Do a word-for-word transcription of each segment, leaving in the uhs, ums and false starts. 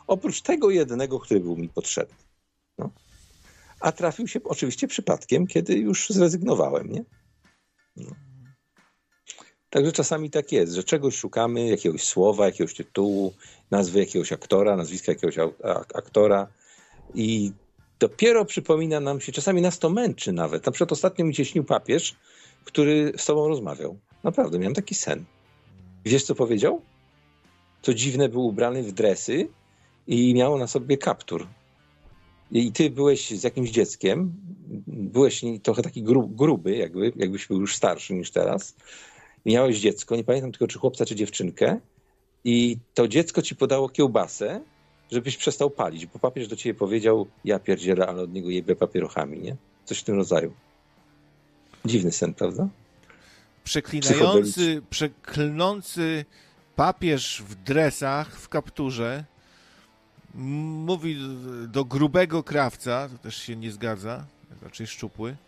Oprócz tego jednego, który był mi potrzebny. No. A trafił się oczywiście przypadkiem, kiedy już zrezygnowałem, nie? No. Także czasami tak jest, że czegoś szukamy, jakiegoś słowa, jakiegoś tytułu, nazwy jakiegoś aktora, nazwiska jakiegoś aktora i dopiero przypomina nam się, czasami nas to męczy nawet. Na przykład ostatnio mi się śnił papież, który z tobą rozmawiał. Naprawdę, miałem taki sen. Wiesz, co powiedział? Co dziwne, był ubrany w dresy i miał na sobie kaptur. I ty byłeś z jakimś dzieckiem, byłeś trochę taki gru, gruby, jakby, jakbyś był już starszy niż teraz. Miałeś dziecko, nie pamiętam tylko czy chłopca, czy dziewczynkę i to dziecko ci podało kiełbasę, żebyś przestał palić, bo papież do ciebie powiedział, ja pierdzielę, ale od niego jebie papierochami, nie? Coś w tym rodzaju. Dziwny sen, prawda? Przeklinający, przeklnący papież w dresach, w kapturze mówi do grubego krawca, to też się nie zgadza, raczej szczupły,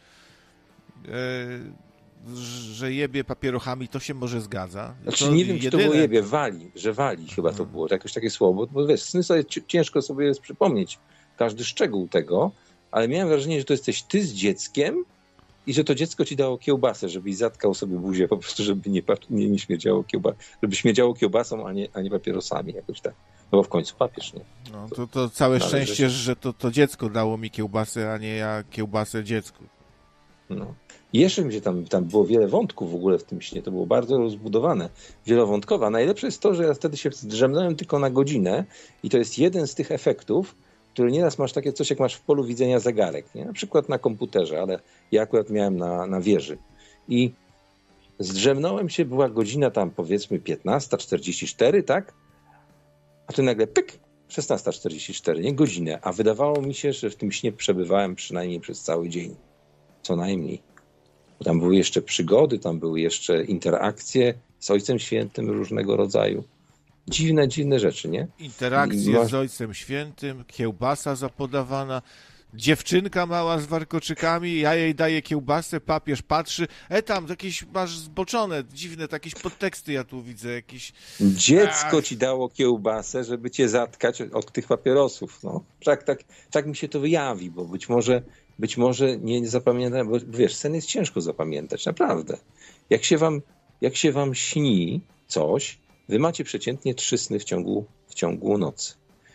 że jebie papierochami, to się może zgadza. Znaczy to nie wiem, jedyne... czy to było jebie, wali, że wali chyba to było, jakoś takie słowo, bo wiesz, sny sobie ciężko sobie jest przypomnieć każdy szczegół tego, ale miałem wrażenie, że to jesteś ty z dzieckiem i że to dziecko ci dało kiełbasę, żebyś zatkał sobie buzię po prostu, żeby nie, nie, nie śmierdziało kiełbasą, żeby śmierdziało kiełbasą, a nie, a nie papierosami jakoś tak. No bo w końcu papież, nie? No to, to całe no, szczęście, że... że to, to dziecko dało mi kiełbasę, a nie ja kiełbasę dziecku. No. I jeszcze mi się tam, tam było wiele wątków w ogóle w tym śnie, to było bardzo rozbudowane, wielowątkowe. A najlepsze jest to, że ja wtedy się zdrzemnąłem tylko na godzinę i to jest jeden z tych efektów, który nieraz masz takie coś, jak masz w polu widzenia zegarek, nie? Na przykład na komputerze, ale ja akurat miałem na, na wieży. I zdrzemnąłem się, była godzina tam powiedzmy piętnasta czterdzieści cztery, tak? A tu nagle pyk, szesnasta czterdzieści cztery, nie? Godzinę. A wydawało mi się, że w tym śnie przebywałem przynajmniej przez cały dzień. Co najmniej. Tam były jeszcze przygody, tam były jeszcze interakcje z Ojcem Świętym różnego rodzaju. Dziwne, dziwne rzeczy, nie? Interakcje masz... z Ojcem Świętym, kiełbasa zapodawana, dziewczynka mała z warkoczykami, ja jej daję kiełbasę, papież patrzy, e tam jakieś masz zboczone, dziwne jakieś podteksty ja tu widzę, jakieś... Dziecko ci dało kiełbasę, żeby cię zatkać od tych papierosów, no. Tak, tak, tak mi się to wyjawi, bo być może Być może nie, nie zapamiętam, bo wiesz, sen jest ciężko zapamiętać, naprawdę. Jak się wam, jak się wam śni coś, wy macie przeciętnie trzy sny w ciągu, w ciągu nocy.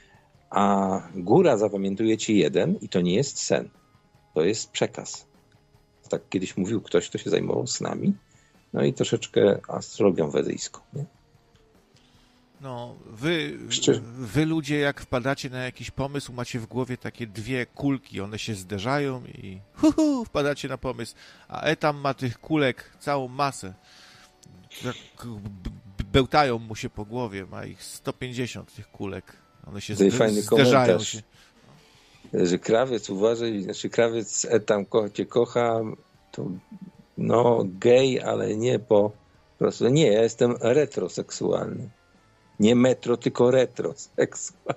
A góra zapamiętujecie jeden i to nie jest sen. To jest przekaz. Tak kiedyś mówił ktoś, kto się zajmował snami. No i troszeczkę astrologią wedyjską, nie? No, wy, wy ludzie, jak wpadacie na jakiś pomysł, macie w głowie takie dwie kulki, one się zderzają i hu, hu, wpadacie na pomysł, a Etam ma tych kulek całą masę. Tak bełtają mu się po głowie, ma ich sto pięćdziesiąt tych kulek. One się zde- fajny zderzają komentarz, się. Że krawiec, uważaj, znaczy krawiec Etam ko- cię kocha, to no gej, ale nie po prostu. Nie, ja jestem retroseksualny. Nie metro, tylko retroseksualny.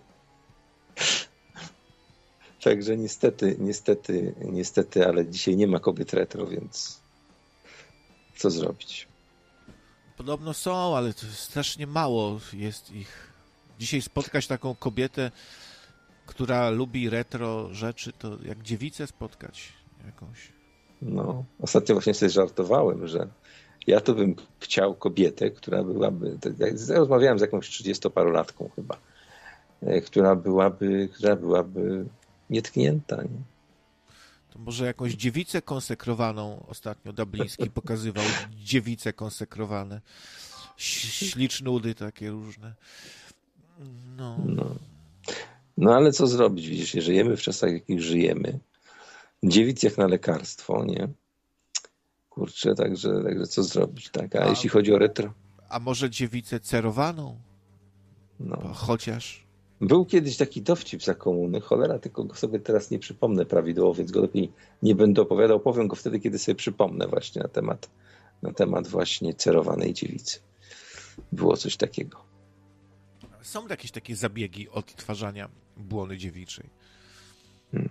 Także niestety, niestety, niestety, ale dzisiaj nie ma kobiet retro, więc co zrobić? Podobno są, ale to jest strasznie mało jest ich. Dzisiaj spotkać taką kobietę, która lubi retro rzeczy, to jak dziewicę spotkać jakąś. No, ostatnio właśnie sobie żartowałem, że ja to bym chciał kobietę, która byłaby, ja rozmawiałem z jakąś trzydziestoparolatką chyba, która byłaby, która byłaby nietknięta. Nie? To może jakąś dziewicę konsekrowaną ostatnio Dabliński pokazywał, dziewice konsekrowane. Ślicznudy takie różne. No. No. No ale co zrobić? Widzisz, nie żyjemy w czasach, w jakich żyjemy. Dziewic jak na lekarstwo, nie? Kurczę, także, także co zrobić, tak? A, a jeśli chodzi o retro? A może dziewicę cerowaną? No. Chociaż. Był kiedyś taki dowcip za komuny, cholera, tylko go sobie teraz nie przypomnę prawidłowo, więc go lepiej nie będę opowiadał. Powiem go wtedy, kiedy sobie przypomnę właśnie na temat, na temat właśnie cerowanej dziewicy. Było coś takiego. Są jakieś takie zabiegi odtwarzania błony dziewiczej? Hmm.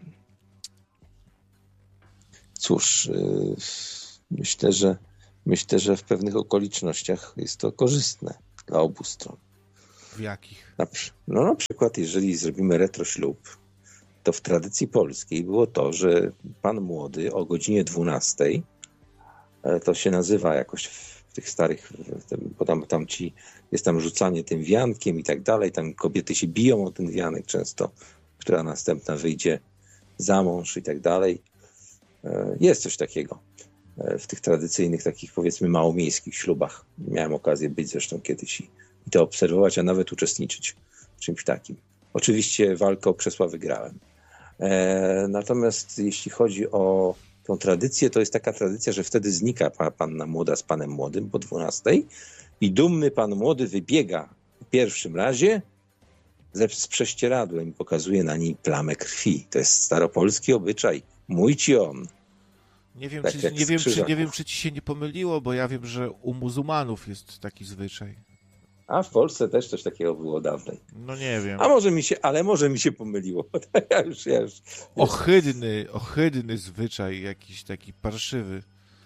Cóż, yy, myślę, że myślę, że w pewnych okolicznościach jest to korzystne dla obu stron. W jakich? Na, no na przykład, jeżeli zrobimy retroślub, to w tradycji polskiej było to, że pan młody o godzinie dwunastej, to się nazywa jakoś w tych starych, bo tam, tam ci, jest tam rzucanie tym wiankiem i tak dalej, tam kobiety się biją o ten wianek często, która następna wyjdzie za mąż i tak dalej. Jest coś takiego w tych tradycyjnych, takich powiedzmy małomiejskich ślubach. Miałem okazję być zresztą kiedyś i, i to obserwować, a nawet uczestniczyć w czymś takim. Oczywiście walkę o krzesła wygrałem. E, natomiast jeśli chodzi o tą tradycję, to jest taka tradycja, że wtedy znika panna młoda z panem młodym po dwunastej i dumny pan młody wybiega w pierwszym razie z prześcieradłem i pokazuje na niej plamę krwi. To jest staropolski obyczaj. Mój ci on. Nie wiem, tak czy, nie, wiem, czy, nie wiem, czy ci się nie pomyliło, bo ja wiem, że u muzułmanów jest taki zwyczaj. A w Polsce też coś takiego było dawniej. No nie wiem. A może mi się, ale może mi się pomyliło. ja już, ja już, ohydny, ohydny zwyczaj, jakiś taki parszywy.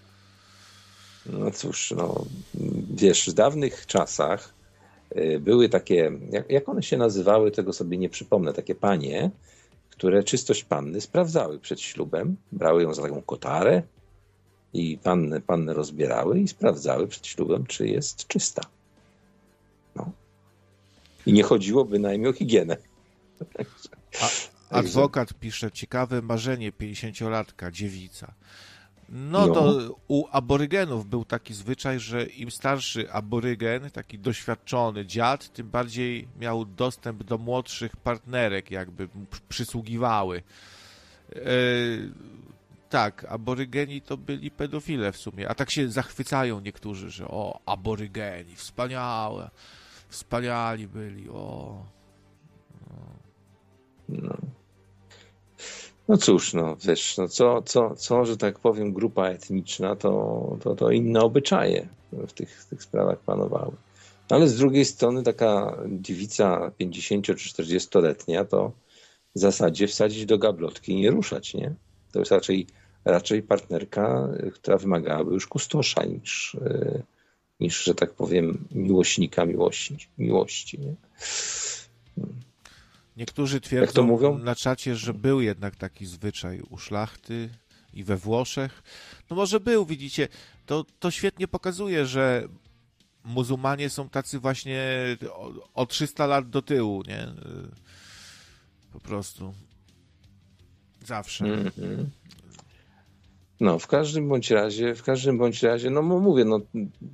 No cóż, no wiesz, w dawnych czasach były takie, jak, jak one się nazywały, tego sobie nie przypomnę, takie panie, które czystość panny sprawdzały przed ślubem, brały ją za taką kotarę i pannę, pannę rozbierały i sprawdzały przed ślubem, czy jest czysta. No. I nie chodziło bynajmniej o higienę. A, adwokat pisze, ciekawe marzenie pięćdziesięciolatka, dziewica. No no. to u aborygenów był taki zwyczaj, że im starszy aborygen, taki doświadczony dziad, tym bardziej miał dostęp do młodszych partnerek, jakby mu przysługiwały. E, tak, aborygeni to byli pedofile w sumie, a tak się zachwycają niektórzy, że o, aborygeni, wspaniałe, wspaniali byli, o. No. No cóż, no wiesz, no co, co, co, że tak powiem, grupa etniczna, to, to, to inne obyczaje w tych, w tych sprawach panowały. No ale z drugiej strony taka dziewica pięćdziesięcio- czy czterdziestoletnia to w zasadzie wsadzić do gablotki i nie ruszać, nie? To jest raczej, raczej partnerka, która wymagałaby już kustosza niż, niż, że tak powiem, miłośnika miłości. miłości nie? Niektórzy twierdzą na czacie, że był jednak taki zwyczaj u szlachty i we Włoszech. No może był, widzicie, to, to świetnie pokazuje, że muzułmanie są tacy właśnie o, o trzysta lat do tyłu, nie? Po prostu. Zawsze. Mm-hmm. No, w każdym bądź razie, w każdym bądź razie, no mówię, no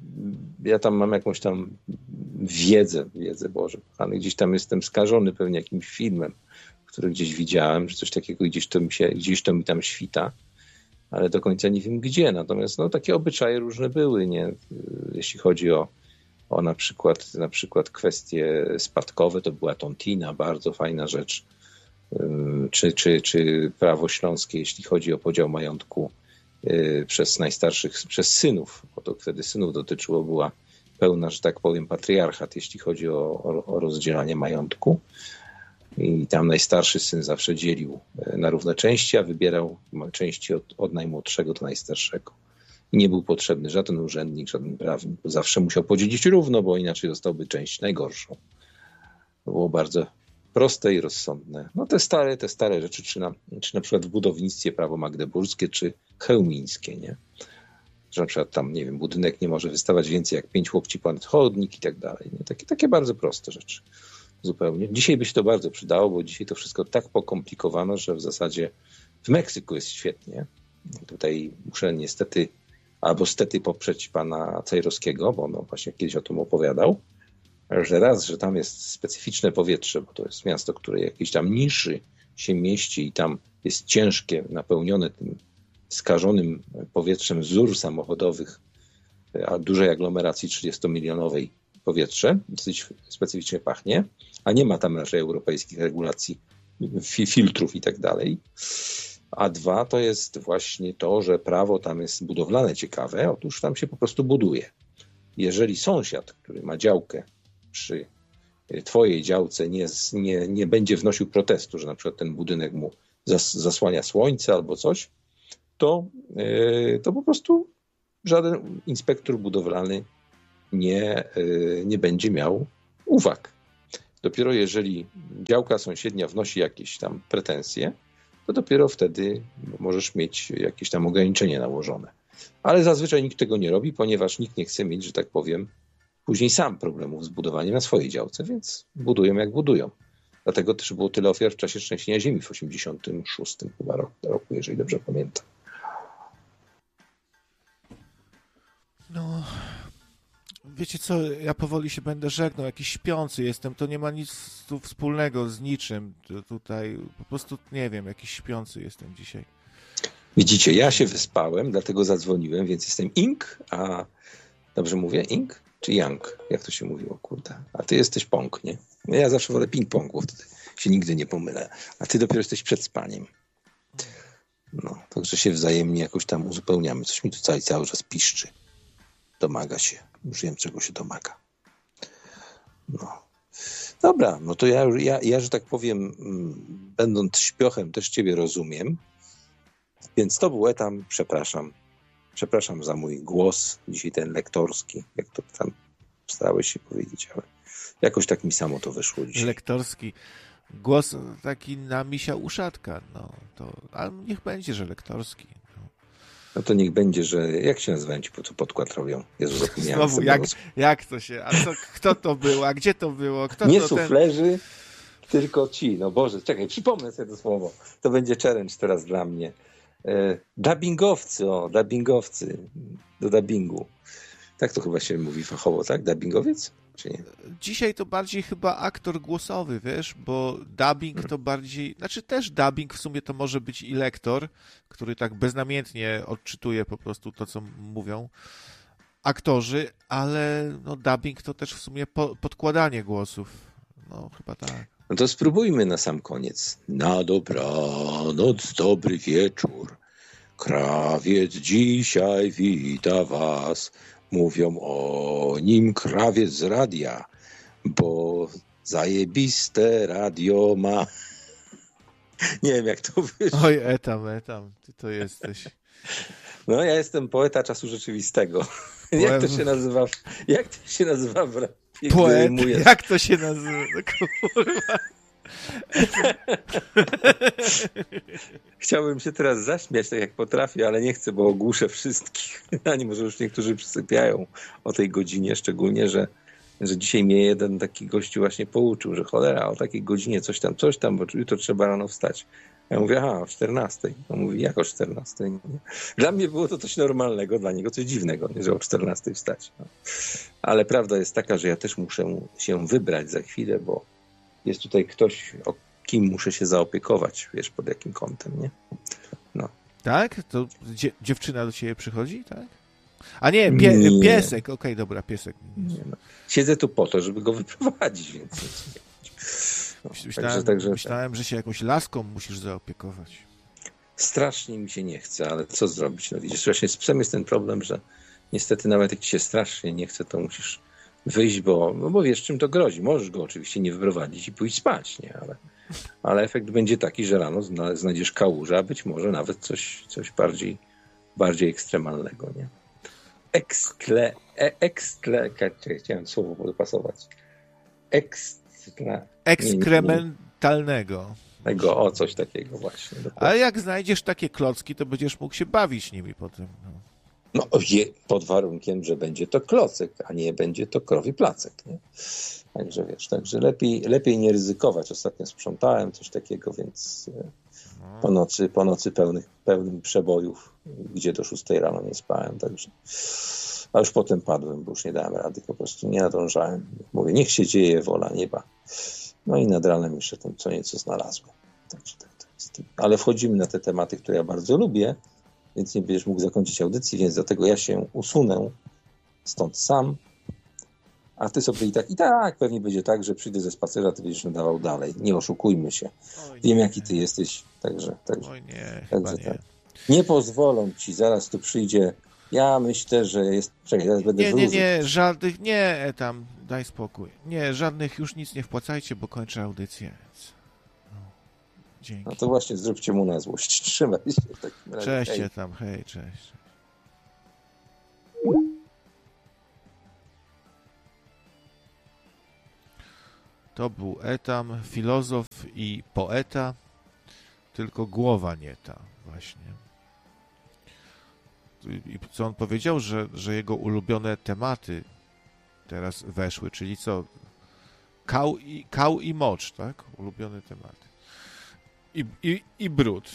ja tam mam jakąś tam wiedzę, wiedzę, Boże kochany, gdzieś tam jestem skażony pewnie jakimś filmem, który gdzieś widziałem, że coś takiego gdzieś to mi się, gdzieś to mi tam świta, ale do końca nie wiem gdzie, natomiast no takie obyczaje różne były, nie, jeśli chodzi o, o na przykład, na przykład kwestie spadkowe, to była tontina, bardzo fajna rzecz, czy, czy, czy prawo śląskie, jeśli chodzi o podział majątku przez najstarszych, przez synów, bo to wtedy synów dotyczyło, była pełna, że tak powiem, patriarchat, jeśli chodzi o, o, o rozdzielanie majątku. I tam najstarszy syn zawsze dzielił na równe części, a wybierał części od, od najmłodszego do najstarszego. I nie był potrzebny żaden urzędnik, żaden prawnik, bo zawsze musiał podzielić równo, bo inaczej dostałby część najgorszą. To było bardzo proste i rozsądne. No te stare, te stare rzeczy, czy na, czy na przykład w budownictwie prawo magdeburskie, czy chełmińskie, nie? Że na przykład tam, nie wiem, budynek nie może wystawać więcej jak pięć łokci ponad chodnik i tak dalej. Nie? Takie, takie bardzo proste rzeczy. Zupełnie. Dzisiaj by się to bardzo przydało, bo dzisiaj to wszystko tak pokomplikowano, że w zasadzie w Meksyku jest świetnie. Tutaj muszę niestety, albo stety poprzeć pana Cejrowskiego, bo on właśnie kiedyś o tym opowiadał, że raz, że tam jest specyficzne powietrze, bo to jest miasto, które jakieś tam niszy się mieści i tam jest ciężkie, napełnione tym skażonym powietrzem z rur samochodowych, a dużej aglomeracji trzydziestomilionowej powietrze, dosyć specyficznie pachnie, a nie ma tam raczej europejskich regulacji, filtrów i tak dalej. A dwa to jest właśnie to, że prawo tam jest budowlane ciekawe, otóż tam się po prostu buduje. Jeżeli sąsiad, który ma działkę przy twojej działce nie, nie, nie będzie wnosił protestu, że na przykład ten budynek mu zas, zasłania słońce albo coś, to, yy, to po prostu żaden inspektor budowlany nie, yy, nie będzie miał uwag. Dopiero jeżeli działka sąsiednia wnosi jakieś tam pretensje, to dopiero wtedy możesz mieć jakieś tam ograniczenie nałożone. Ale zazwyczaj nikt tego nie robi, ponieważ nikt nie chce mieć, że tak powiem, później sam problemów z budowaniem na swojej działce, więc budują jak budują. Dlatego też było tyle ofiar w czasie trzęsienia ziemi w osiemdziesiątym szóstym chyba roku, jeżeli dobrze pamiętam. No, wiecie co, ja powoli się będę żegnał, jakiś śpiący jestem, to nie ma nic tu wspólnego z niczym. To tutaj po prostu, nie wiem, jakiś śpiący jestem dzisiaj. Widzicie, ja się wyspałem, dlatego zadzwoniłem, więc jestem Ink, a dobrze mówię, Ink czy Yang? Jak to się mówiło, kurde? A ty jesteś Pong, nie? Ja zawsze wolę ping-pong, bo wtedy się nigdy nie pomylę. A ty dopiero jesteś przed spaniem. No, także się wzajemnie jakoś tam uzupełniamy. Coś mi tutaj cały czas piszczy. Domaga się. Już wiem, czego się domaga. No. Dobra, no to ja, ja, ja, że tak powiem, będąc śpiochem, też ciebie rozumiem. Więc to był etam, przepraszam. Przepraszam za mój głos, dzisiaj ten lektorski, jak to tam starałeś się powiedzieć, ale jakoś tak mi samo to wyszło dzisiaj. Lektorski. Głos taki na misia uszatka, no to, ale niech będzie, że lektorski. No, no to niech będzie, że, jak się nazywają ci, po co podkład robią? Jezu, zapomniałem. Znowu, jak, jak to się, a co, kto to był, a gdzie to było? Kto Nie to suflerzy, ten... tylko ci, no Boże, czekaj, przypomnę sobie to słowo, to będzie challenge teraz dla mnie. E, dubbingowcy, o, dubbingowcy, do dubbingu. Tak to chyba się mówi fachowo, tak? Dubbingowiec? Czy nie? Dzisiaj to bardziej chyba aktor głosowy, wiesz, bo dubbing to bardziej, znaczy też dubbing w sumie to może być i lektor, który tak beznamiętnie odczytuje po prostu to, co mówią aktorzy, ale no dubbing to też w sumie po, podkładanie głosów. No chyba tak. No to spróbujmy na sam koniec. Na dobranoc, dobry wieczór. Krawiec dzisiaj wita was. Mówią o nim krawiec z radia, bo zajebiste radio ma. Nie wiem, jak to wyszło. Oj, etam, etam, ty to jesteś. No, ja jestem poeta czasu rzeczywistego. Poem... Jak to się nazywa? Jak to się nazywa w rapie? Poet? Jak to się nazywa? No, kurwa. Chciałbym się teraz zaśmiać, tak jak potrafię, ale nie chcę, bo ogłuszę wszystkich. Ani może już niektórzy przysypiają o tej godzinie, szczególnie, że, że dzisiaj mnie jeden taki gościu właśnie pouczył, że cholera, o takiej godzinie coś tam, coś tam, bo jutro trzeba rano wstać. Ja mówię, aha, o czternastej. On mówi, jak o czternastej? Dla mnie było to coś normalnego, dla niego coś dziwnego, nie, że o czternastej wstać. No. Ale prawda jest taka, że ja też muszę się wybrać za chwilę, bo jest tutaj ktoś, o kim muszę się zaopiekować, wiesz, pod jakim kątem, nie? No. Tak? To dzie- dziewczyna do ciebie przychodzi, tak? A nie, pie- nie. piesek. Okej, okay, dobra, piesek. Nie, no. Siedzę tu po to, żeby go wyprowadzić, więc... No, myślałem, także, także, myślałem, że się jakąś laską musisz zaopiekować. Strasznie mi się nie chce, ale co zrobić? No widzisz, właśnie z psem jest ten problem, że niestety nawet jak ci się strasznie nie chce, to musisz wyjść, bo, no bo wiesz, czym to grozi. Możesz go oczywiście nie wyprowadzić i pójść spać, nie? Ale, ale efekt będzie taki, że rano znajdziesz kałużę, a być może nawet coś, coś bardziej, bardziej ekstremalnego, nie? Ekskle, e, ekskle, chciałem słowo dopasować. Ekstra... Ekskrementalnego. Tego, o, coś takiego właśnie. Dokładnie. A jak znajdziesz takie klocki, to będziesz mógł się bawić nimi potem. No. No, pod warunkiem, że będzie to klocek, a nie będzie to krowi placek, nie? Także wiesz, także lepiej, lepiej nie ryzykować. Ostatnio sprzątałem coś takiego, więc po nocy, po nocy pełnych, pełnym przebojów, gdzie do szóstej rano nie spałem, także a już potem padłem, bo już nie dałem rady, po prostu nie nadążałem. Mówię, niech się dzieje, wola nieba. No i nad ranem jeszcze tam co nieco znalazłem. Także tak to jest. Ale wchodzimy na te tematy, które ja bardzo lubię, więc nie będziesz mógł zakończyć audycji, więc dlatego ja się usunę stąd sam, a ty sobie i tak, i tak pewnie będzie tak, że przyjdę ze spacerza, ty będziesz nadawał dalej. Nie oszukujmy się. Oj, wiem, nie. Jaki ty jesteś, także... także Oj nie, także nie. Tak. Nie pozwolą ci, zaraz tu przyjdzie, ja myślę, że jest... Czekaj, zaraz będę Nie, nie, nie, żadnych, nie, tam, daj spokój. Nie, żadnych już nic nie wpłacajcie, bo kończę audycję, więc... Dzięki. No to właśnie zróbcie mu na złość. Trzymaj się w takim razie. Cześć hej. tam, hej, cześć. To był Etam, filozof i poeta, tylko głowa nie ta właśnie. I co on powiedział, że, że jego ulubione tematy teraz weszły, czyli co? Kał i, kał i mocz, tak? Ulubione tematy. I, i, i brud.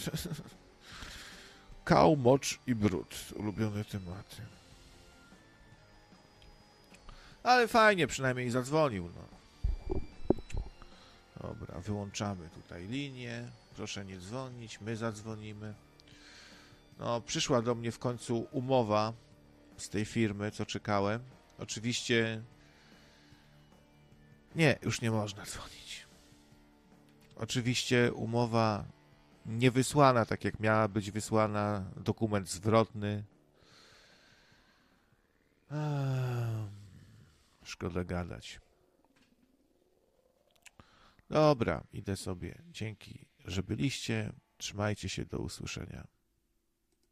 Kał, mocz i brud. Ulubione tematy. Ale fajnie, przynajmniej zadzwonił. No. Dobra, wyłączamy tutaj linię. Proszę nie dzwonić, my zadzwonimy. No, przyszła do mnie w końcu umowa z tej firmy, co czekałem. Oczywiście nie, już nie można dzwonić. Oczywiście umowa nie wysłana, tak jak miała być wysłana, dokument zwrotny. Eee, szkoda gadać. Dobra, idę sobie. Dzięki, że byliście. Trzymajcie się, do usłyszenia.